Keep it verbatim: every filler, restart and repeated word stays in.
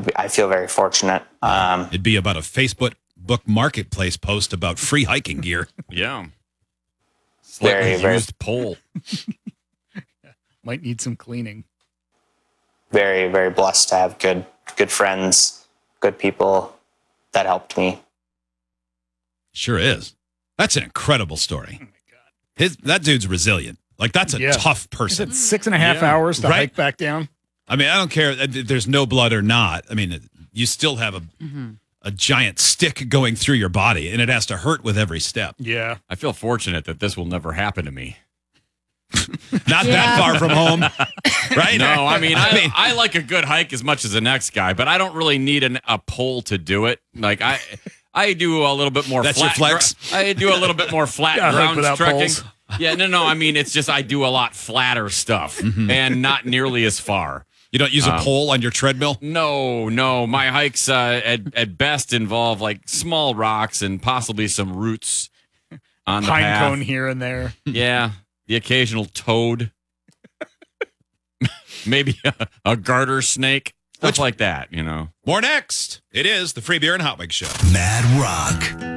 I'm, I feel very fortunate. Um, It'd be about a Facebook book marketplace post about free hiking gear. Yeah. Slightly Very, very- used pole. Might need some cleaning. very, very blessed to have good, good friends, good people that helped me. Sure is. That's an incredible story. Oh my God. His That dude's resilient. Like, that's a Yeah. tough Is person. it six and a half Yeah. hours to Right. hike back down? I mean, I don't care if there's no blood or not. I mean, you still have a Mm-hmm. a giant stick going through your body, and it has to hurt with every step. Yeah. I feel fortunate that this will never happen to me. Not Yeah. that far from home, right? No, I mean, I, I like a good hike as much as the next guy, but I don't really need an, a pole to do it. Like, I I do a little bit more That's your flat. flex? gr- I do a little bit more flat Yeah, hike ground without trekking. poles. Yeah, no, no. I mean, it's just I do a lot flatter stuff and not nearly as far. You don't use a Um, pole on your treadmill? No, no. My hikes uh, at at best involve like small rocks and possibly some roots on the Pine path. cone here and there. Yeah, the occasional toad, maybe a, a garter snake, stuff Which- like that. You know. More next. It is the Free Beer and Hot Wings Show. Mad Rock.